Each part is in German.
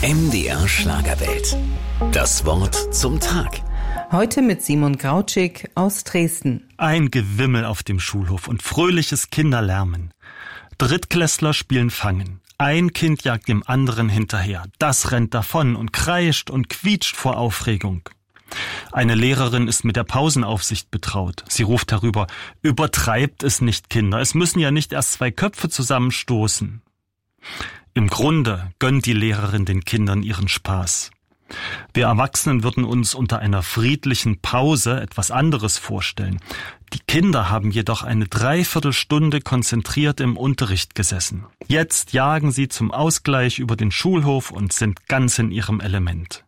MDR Schlagerwelt. Das Wort zum Tag. Heute mit Simon Grautschik aus Dresden. Ein Gewimmel auf dem Schulhof und fröhliches Kinderlärmen. Drittklässler spielen Fangen. Ein Kind jagt dem anderen hinterher. Das rennt davon und kreischt und quietscht vor Aufregung. Eine Lehrerin ist mit der Pausenaufsicht betraut. Sie ruft herüber: Übertreibt es nicht, Kinder. Es müssen ja nicht erst 2 Köpfe zusammenstoßen. Im Grunde gönnt die Lehrerin den Kindern ihren Spaß. Wir Erwachsenen würden uns unter einer friedlichen Pause etwas anderes vorstellen. Die Kinder haben jedoch eine Dreiviertelstunde konzentriert im Unterricht gesessen. Jetzt jagen sie zum Ausgleich über den Schulhof und sind ganz in ihrem Element.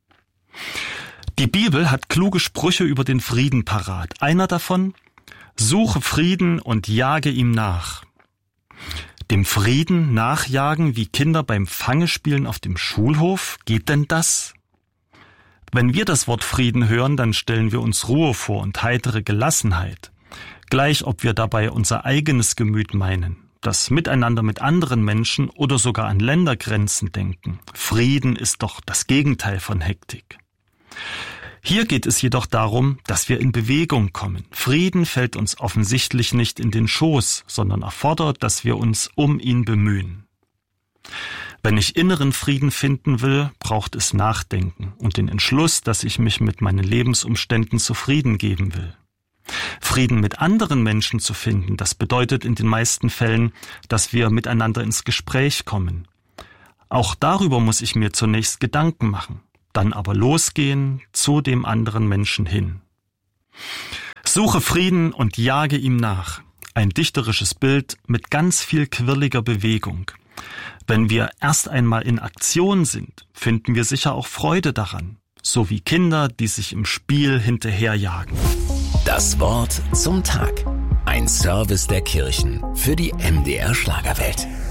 Die Bibel hat kluge Sprüche über den Frieden parat. Einer davon: Suche Frieden und jage ihm nach. Dem Frieden nachjagen wie Kinder beim Fangespielen auf dem Schulhof? Geht denn das? Wenn wir das Wort Frieden hören, dann stellen wir uns Ruhe vor und heitere Gelassenheit. Gleich ob wir dabei unser eigenes Gemüt meinen, das Miteinander mit anderen Menschen oder sogar an Ländergrenzen denken. Frieden ist doch das Gegenteil von Hektik. Hier geht es jedoch darum, dass wir in Bewegung kommen. Frieden fällt uns offensichtlich nicht in den Schoß, sondern erfordert, dass wir uns um ihn bemühen. Wenn ich inneren Frieden finden will, braucht es Nachdenken und den Entschluss, dass ich mich mit meinen Lebensumständen zufrieden geben will. Frieden mit anderen Menschen zu finden, das bedeutet in den meisten Fällen, dass wir miteinander ins Gespräch kommen. Auch darüber muss ich mir zunächst Gedanken machen. Dann aber losgehen zu dem anderen Menschen hin. Suche Frieden und jage ihm nach. Ein dichterisches Bild mit ganz viel quirliger Bewegung. Wenn wir erst einmal in Aktion sind, finden wir sicher auch Freude daran. So wie Kinder, die sich im Spiel hinterherjagen. Das Wort zum Tag. Ein Service der Kirchen für die MDR Schlagerwelt.